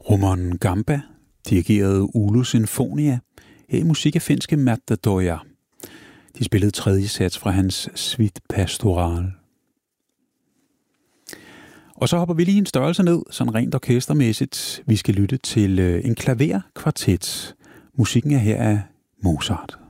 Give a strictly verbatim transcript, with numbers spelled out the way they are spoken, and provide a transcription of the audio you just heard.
Rumon Gamba dirigerede Oulu Sinfonia her i musik af finske Mättätoja. De spillede tredje sats fra hans Suite Pastoral. Og så hopper vi lige en størrelse ned, sådan rent orkestermæssigt. Vi skal lytte til en klaverkvartet. Musikken er her af Mozart.